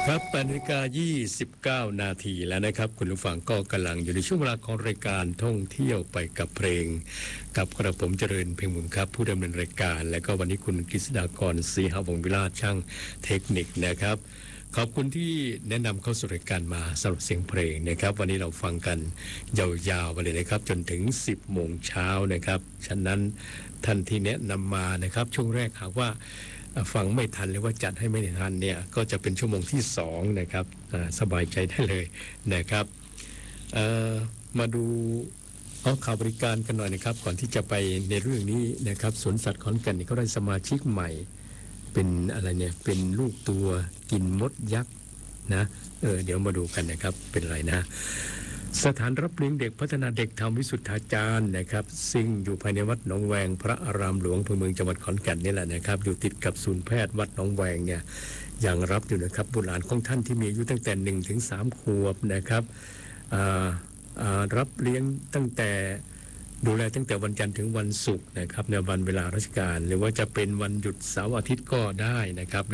ครับ8:29 นาทีแล้วนะครับคุณผู้ฟังก็กำลังอยู่ในช่วงเวลาของรายการท่องเที่ยวไปกับเพลงกับกระผมเจริญเพ็งบุญครับผู้ดำเนินรายการและก็วันนี้คุณกฤษฎากรศรีหวงศ์วิราชช่างเทคนิคนะครับขอบคุณที่แนะนำเข้าสู่รายการมาสำหรับเสียงเพลงนะครับวันนี้เราฟังกันยาวๆไปเลยนะครับจนถึง10 โมงเช้านะครับฉะนั้นท่านที่แนะนำมานะครับช่วงแรกหากว่าฟังไม่ทันหรือว่าจัดให้ไม่ทันเนี่ยก็จะเป็นชั่วโมงที่2นะครับสบายใจได้เลยนะครับมาดูข่าวบริการกันหน่อยนะครับก่อนที่จะไปในเรื่องนี้นะครับสวนสัตว์ขอนแก่นเขาได้สมาชิกใหม่เป็นอะไรเนี่ยเป็นลูกตัวกินมดยักษ์นะเดี๋ยวมาดูกันนะครับเป็นอะไรนะสถานรับเลี้ยงเด็กพัฒนาเด็กธรรมวิสุทธาจารย์นะครับซึ่งอยู่ภายในวัดหนองแวงพระอารามหลวงอำเภอเมืองจังหวัดขอนแก่นนี่แหละนะครับอยู่ติดกับศูนย์แพทย์วัดหนองแวงเนี่ยยังรับอยู่นะครับบุตรหลานของท่านที่มีอายุตั้งแต่1 ถึง 3 ขวบนะครับรับเลี้ยงตั้งแต่ดูแลตั้งแต่วันจันทร์ถึงวันศุกร์นะครับในวันเวลาราชการหรือว่าจะเป็นวันหยุดเสาร์อาทิตย์ก็ได้นะครับ